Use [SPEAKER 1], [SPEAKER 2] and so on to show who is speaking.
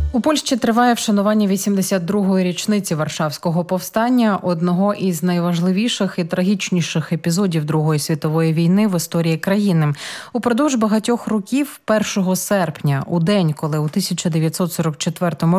[SPEAKER 1] У Польщі триває вшанування 82-ї річниці Варшавського повстання, одного із найважливіших і трагічніших епізодів Другої світової війни в історії країни. Упродовж багатьох років 1 серпня, у день, коли у 1944